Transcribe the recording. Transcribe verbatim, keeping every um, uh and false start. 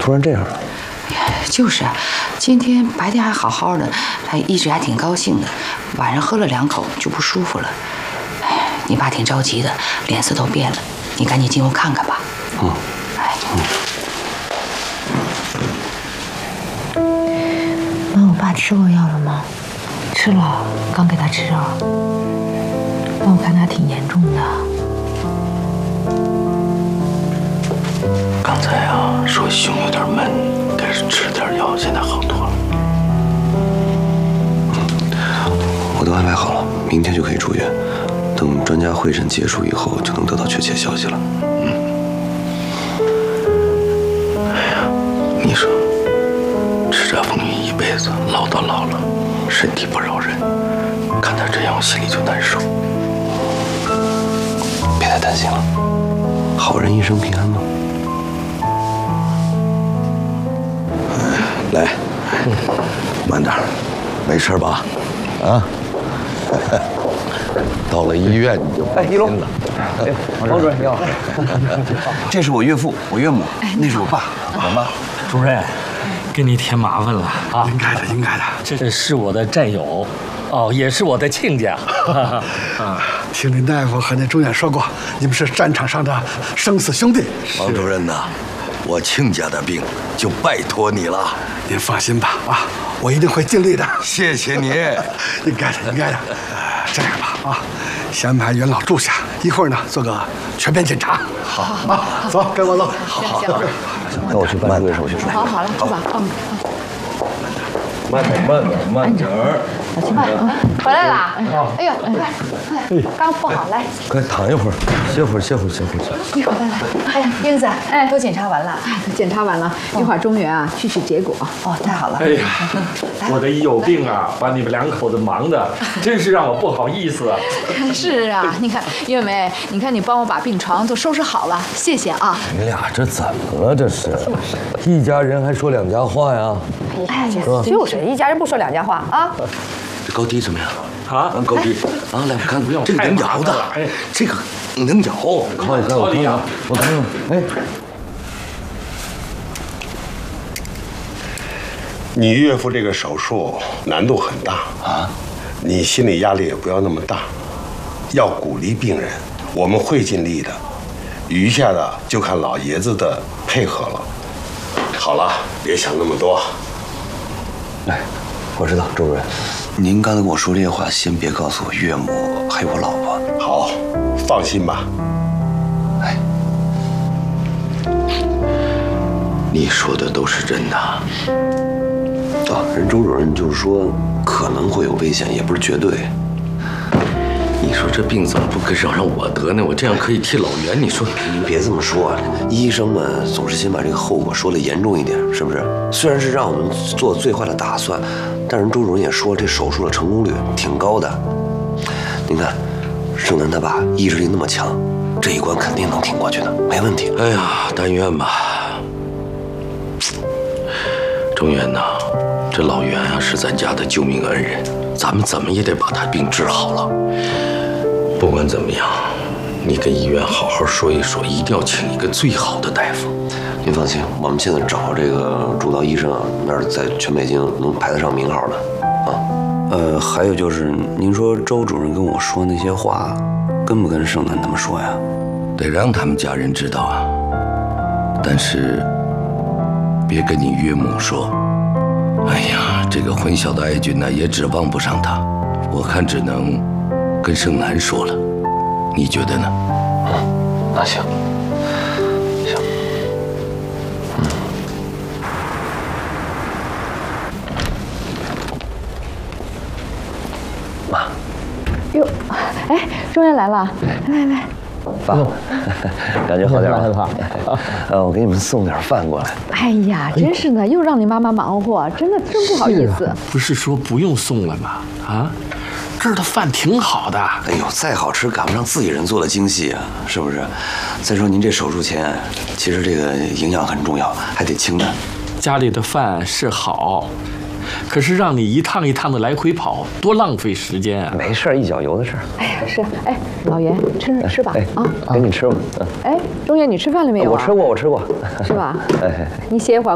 突然这样了？ 哎呀，就是啊，今天白天还好好的，还一直还挺高兴的，晚上喝了两口就不舒服了。哎，你爸挺着急的，脸色都变了，你赶紧进屋看看吧。 嗯。 哎。 嗯。妈，我爸吃过药了吗？吃了，刚给他吃药。但我看他挺严重的。 刚才啊，说胸有点闷，该是吃点药，现在好多了。 我都安排好了，明天就可以出院。等专家会诊结束以后，就能得到确切消息了。 嗯。哎呀，你说，叱咤风云一辈子，老到老了，身体不饶人，看他这样，我心里就难受。 别太担心了，好人一生平安吗？ 来，慢点，没事吧？啊？到了医院你就放心了。 哎，王主任你好。这是我岳父，我岳母，那是我爸，我妈。 主任，给你添麻烦了啊！ 应该的，应该的。 这是我的战友，哦，也是我的亲家。 啊，听林大夫和那中院说过，你们是战场上的生死兄弟。 王主任呐，我亲家的病就拜托你了。 您放心吧，啊，我一定会尽力的。 谢谢你。 应该的，应该的。这样吧，啊，先把元老住下，一会儿呢做个全面检查。 好啊，走，跟我走。 好好好。 那我去办这个手续。 好，好了，去吧。嗯。 慢点，慢点，慢点儿。 小青，回来啦！哎呦，快，刚不好，来， 快躺一会儿，歇会儿，歇会儿，歇会儿。 一会儿再来。哎呀，英子，哎，都检查完了，哎，都检查完了，一会儿中原啊去取结果。 哦，太好了。 哎呀，我这一有病啊，把你们两口子忙的，真是让我不好意思啊。 是啊，你看月梅，你看你帮我把病床都收拾好了，谢谢啊。 你俩这怎么了？这是，一家人还说两家话呀？ 哎呀，就是一家人不说两家话啊。 这高低怎么样？ 啊， 高低啊，来我看不用， 这个能摇的， 哎， 这个能摇。看一看，我看看，我看看，哎。 你岳父这个手术难度很大啊， 你心理压力也不要那么大，要鼓励病人，我们会尽力的，余下的就看老爷子的配合了。好了，别想那么多。 哎，我知道，周主任，您刚才跟我说这些话，先别告诉我岳母还有我老婆。 好，放心吧。 哎， 你说的都是真的。 啊，人周主任就是说可能会有危险，也不是绝对。 你说这病怎么不可让让我得呢？我这样可以替老袁。你说， 您别这么说，医生们总是先把这个后果说的严重一点，是不是？虽然是让我们做最坏的打算，但人周主任也说这手术的成功率挺高的。您看，盛楠他爸意志力那么强，这一关肯定能挺过去的，没问题。 哎呀，但愿吧。中原呐，这老袁啊是咱家的救命恩人，咱们怎么也得把他病治好了。不管怎么样，你跟医院好好说一说，一定要请一个最好的大夫。 您放心，我们现在找这个主刀医生啊，那儿在全北京能排得上名号的啊。呃，还有就是，您说周主任跟我说那些话，跟不跟盛楠他们说呀？ 得让他们家人知道啊，但是别跟你岳母说。哎呀，这个混小的爱军呢，也指望不上他，我看只能跟盛楠说了，你觉得呢？ 嗯，那行，行，嗯。妈， 哟，哎，中原来了，来来。 爸，感觉好点了吧？呃，我给你们送点饭过来。 哎呀，真是的，又让你妈妈忙活，真的真不好意思。 不是说不用送了吗？啊，这儿的饭挺好的。 哎呦，再好吃赶不上自己人做的精细啊，是不是？再说您这手术前，其实这个营养很重要，还得清淡。 家里的饭是好，可是让你一趟一趟的来回跑，多浪费时间啊！ 没事，一脚油的事。 哎呀，是，哎，老袁，吃吃吧啊， 给你吃吧。 哎，中原，你吃饭了没有啊？ 我吃过，我吃过。 是吧？ 哎， 你歇一会儿。